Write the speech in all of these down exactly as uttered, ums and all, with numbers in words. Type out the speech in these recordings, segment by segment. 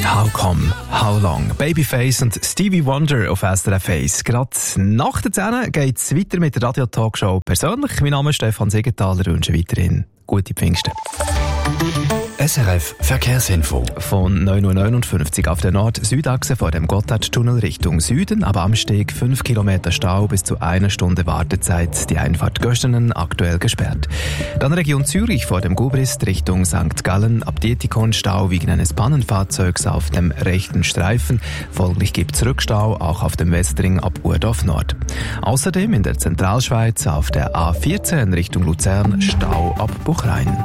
How Come, How Long? Babyface und Stevie Wonder auf S R F eins. Gerade nach der zehn geht es weiter mit der Radio-Talkshow persönlich. Mein Name ist Stefan Siegenthaler. Ich wünsche weiterhin gute Pfingsten. S R F Verkehrsinfo. Von neun Uhr neunundfünfzig auf der Nord-Süd-Achse vor dem Gotthardtunnel Richtung Süden, ab Amsteg fünf Kilometer Stau bis zu einer Stunde Wartezeit. Die Einfahrt Göstenen aktuell gesperrt. Dann Region Zürich vor dem Gubrist Richtung Sankt Gallen, ab Dietikon Stau wegen eines Pannenfahrzeugs auf dem rechten Streifen. Folglich gibt es Rückstau auch auf dem Westring ab Urdorf Nord. Außerdem in der Zentralschweiz auf der A vierzehn Richtung Luzern Stau ab Buchrein.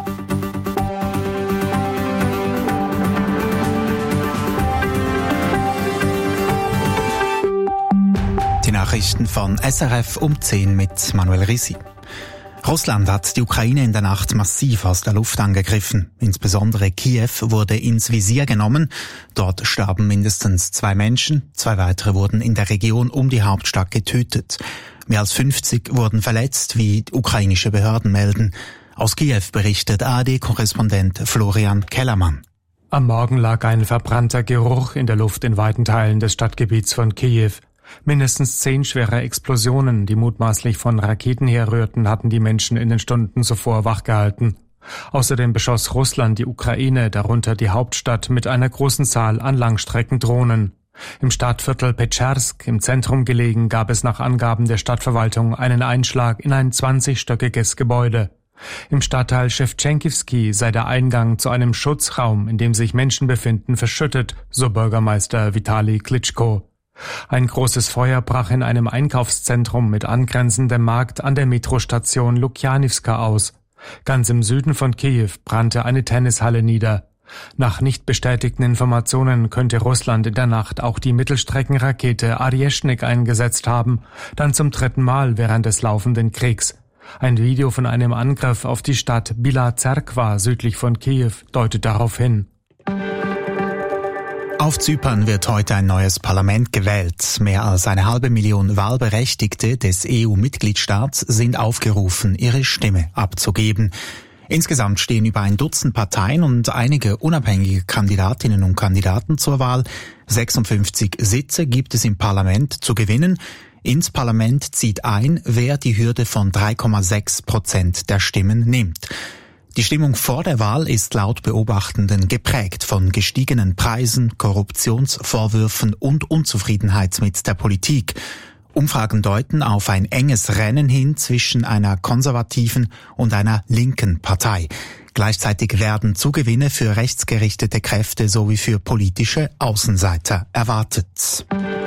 Nachrichten von S R F um zehn mit Manuel Risi. Russland hat die Ukraine in der Nacht massiv aus der Luft angegriffen. Insbesondere Kiew wurde ins Visier genommen. Dort starben mindestens zwei Menschen. Zwei weitere wurden in der Region um die Hauptstadt getötet. Mehr als fünfzig wurden verletzt, wie ukrainische Behörden melden. Aus Kiew berichtet A R D-Korrespondent Florian Kellermann. Am Morgen lag ein verbrannter Geruch in der Luft in weiten Teilen des Stadtgebiets von Kiew. Mindestens zehn schwere Explosionen, die mutmaßlich von Raketen herrührten, hatten die Menschen in den Stunden zuvor wachgehalten. Außerdem beschoss Russland die Ukraine, darunter die Hauptstadt, mit einer großen Zahl an Langstreckendrohnen. Im Stadtviertel Petschersk, im Zentrum gelegen, gab es nach Angaben der Stadtverwaltung einen Einschlag in ein zwanzigstöckiges Gebäude. Im Stadtteil Schewtschenkivsky sei der Eingang zu einem Schutzraum, in dem sich Menschen befinden, verschüttet, so Bürgermeister Vitali Klitschko. Ein großes Feuer brach in einem Einkaufszentrum mit angrenzendem Markt an der Metrostation Lukjanivska aus. Ganz im Süden von Kiew brannte eine Tennishalle nieder. Nach nicht bestätigten Informationen könnte Russland in der Nacht auch die Mittelstreckenrakete Aryeshnik eingesetzt haben, dann zum dritten Mal während des laufenden Kriegs. Ein Video von einem Angriff auf die Stadt Bila Zerkva südlich von Kiew deutet darauf hin. Auf Zypern wird heute ein neues Parlament gewählt. Mehr als eine halbe Million Wahlberechtigte des E U-Mitgliedstaats sind aufgerufen, ihre Stimme abzugeben. Insgesamt stehen über ein Dutzend Parteien und einige unabhängige Kandidatinnen und Kandidaten zur Wahl. sechsundfünfzig Sitze gibt es im Parlament zu gewinnen. Ins Parlament zieht ein, wer die Hürde von drei Komma sechs Prozent der Stimmen nimmt. Die Stimmung vor der Wahl ist laut Beobachtenden geprägt von gestiegenen Preisen, Korruptionsvorwürfen und Unzufriedenheit mit der Politik. Umfragen deuten auf ein enges Rennen hin zwischen einer konservativen und einer linken Partei. Gleichzeitig werden Zugewinne für rechtsgerichtete Kräfte sowie für politische Außenseiter erwartet.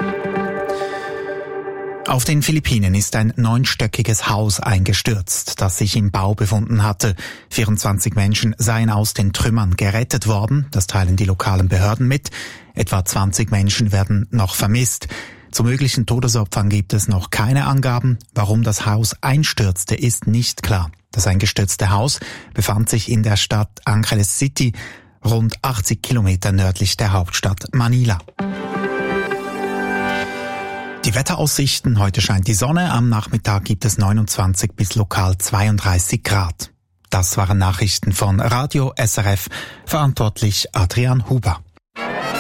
Auf den Philippinen ist ein neunstöckiges Haus eingestürzt, das sich im Bau befunden hatte. vierundzwanzig Menschen seien aus den Trümmern gerettet worden, das teilen die lokalen Behörden mit. Etwa zwanzig Menschen werden noch vermisst. Zu möglichen Todesopfern gibt es noch keine Angaben. Warum das Haus einstürzte, ist nicht klar. Das eingestürzte Haus befand sich in der Stadt Angeles City, rund achtzig Kilometer nördlich der Hauptstadt Manila. Die Wetteraussichten: Heute scheint die Sonne, am Nachmittag gibt es neunundzwanzig bis lokal zweiunddreißig Grad. Das waren Nachrichten von Radio S R F, verantwortlich Adrian Huber.